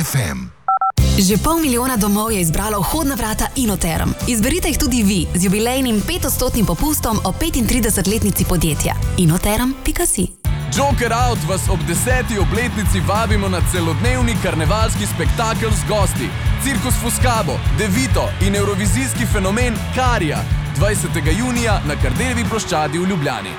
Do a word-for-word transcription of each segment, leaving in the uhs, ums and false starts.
ef em. Že pol milijona domov je izbralo vhodna vrata Inoterm. Izberite jih tudi vi z jubilejnim petodstotnim popustom o petintridesetletnici podjetja. inoterm pika si. Joker Out vas ob deseti obletnici vabimo na celodnevni karnevalski spektakel z gosti. Cirkus Fuscabo, Devito in evrovizijski fenomen Karija. dvajsetega junija na Kardeljevi ploščadi v Ljubljani.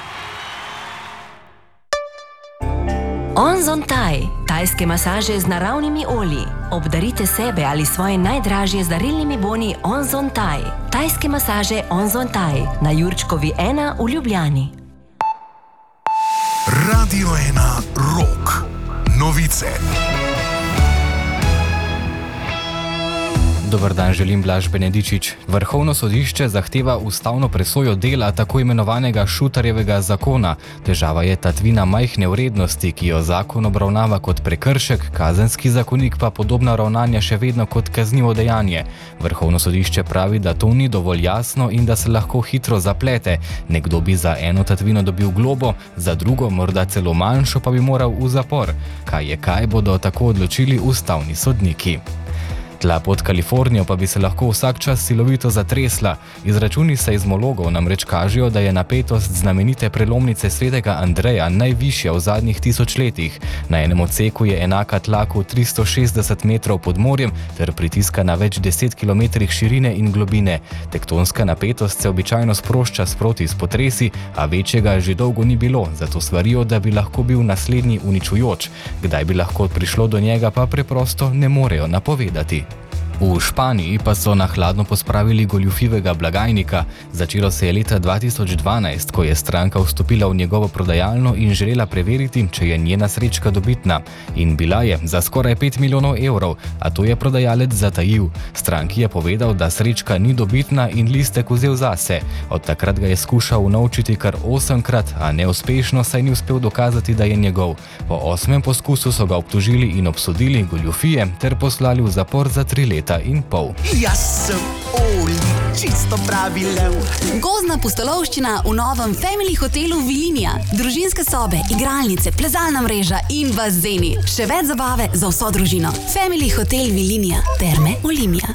Onzon Thai, tajske masaže z naravnimi olji. Obdarite sebe ali svoje najdražje z darilnimi boni Onzon Thai. Tajske masaže Onzon Thai na Jurčkovi ena v Ljubljani. Radio ena Rock. Novice. Dobar dan, želim Blaž Benedičič. Vrhovno sodišče zahteva ustavno presojo dela tako imenovanega Šutarjevega zakona. Težava je tatvina majhne vrednosti, ki jo zakon obravnava kot prekršek, kazenski zakonik pa podobna ravnanja še vedno kot kaznivo dejanje. Vrhovno sodišče pravi, da to ni dovolj jasno in da se lahko hitro zaplete. Nekdo bi za eno tatvino dobil globo, za drugo morda celo manjšo pa bi moral v zapor. Kaj je kaj, bodo tako odločili ustavni sodniki. Tla pod Kalifornijo pa bi se lahko vsak čas silovito zatresla. Izračuni seizmologov namreč kažejo, da je napetost znamenite prelomnice Svetega Andreja najvišja v zadnjih tisočletjih. Na enem odseku je enaka tlaku tristo šestdeset metrov pod morjem ter pritiska na več deset kilometrih širine in globine. Tektonska napetost se običajno sprošča sproti s potresi, a večjega že dolgo ni bilo, zato svarijo, da bi lahko bil naslednji uničujoč. Kdaj bi lahko prišlo do njega, pa preprosto ne morejo napovedati. V Španiji pa so na hladno pospravili goljufivega blagajnika. Začelo se je leta dva tisoč dvanajst, ko je stranka vstopila v njegovo prodajalno in želela preveriti, če je njena srečka dobitna. In bila je za skoraj pet milijonov evrov, a to je prodajalec zatajil. Stranki je povedal, da srečka ni dobitna in listek vzel zase. Od takrat ga je skušal unovčiti kar osemkrat, a neuspešno, saj ni uspel dokazati, da je njegov. Po osmem poskusu so ga obtožili in obsodili goljufije ter poslali v zapor za tri leta in pol. Jaz sem Oli, čisto pravi lev. Gozdna pustolovščina v novem Family hotelu Vilinija. Družinske sobe, igralnice, plezalna mreža in bazeni. Še več zabave za vso družino. Family hotel Vilinija. Terme Olimia.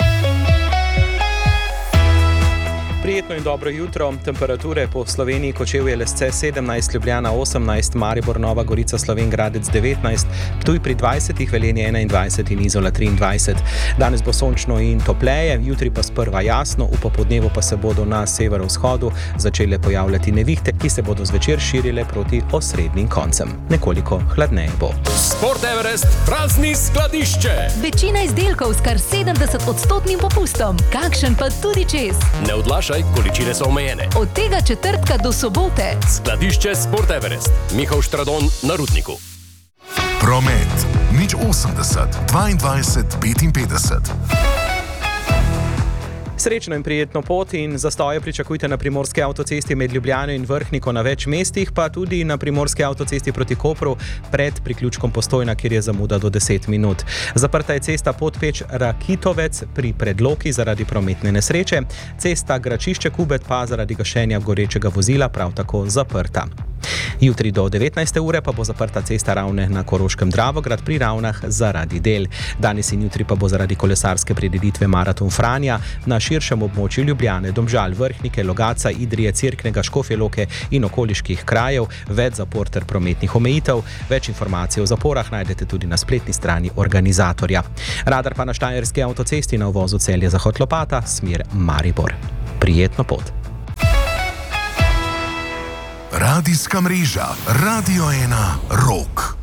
Prijetno in dobro jutro. Temperature po Sloveniji: Kočevje, Lesce sedemnajst, Ljubljana osemnajst, Maribor, Nova Gorica, Slovenj Gradec devetnajst, Ptuj pri dvajsetih, Velenje enaindvajset in Izola triindvajset. Danes bo sončno in topleje, jutri pa sprva jasno, v popoldnevu pa se bodo na severovzhodu začele pojavljati nevihte, ki se bodo zvečer širile proti osrednjim koncem. Nekoliko hladneje bo. Sport Everest prazni skladišče. Večina izdelkov s kar sedemdeset odstotnim popustom, kakšen pa tudi čez. Ne odlašaj, količine so omejene. Od tega četrtka do sobote. Skladišče Sport Everest. Mihael Štradon na Rudniku. Promet nič osemdeset dvaindvajset petinpetdeset. Srečno in prijetno pot in zastoje pričakujte na primorski avtocesti med Ljubljano in Vrhniko na več mestih, pa tudi na primorski avtocesti proti Kopru pred priključkom Postojna, kjer je zamuda do deset minut. Zaprta je cesta Podpeč-Rakitovec pri Predloki zaradi prometne nesreče, cesta Gračišče-Kubet pa zaradi gašenja gorečega vozila prav tako zaprta. Jutri do devetnajste ure pa bo zaprta cesta Ravne na Koroškem Dravograd pri Ravnah zaradi del. Danes in jutri pa bo zaradi kolesarske prireditve Maraton Franja na širšem območju Ljubljane, Domžal, Vrhnike, Logatca, Idrije, Cerknega, Škofje Loke in okoliških krajev več zapor ter prometnih omejitev. Več informacij o zaporah najdete tudi na spletni strani organizatorja. Radar pa na Štajerski avtocesti na uvozu Celje-Zahod Lopata, smer Maribor. Prijetno pot. Radijska mreža Radio ena Rock.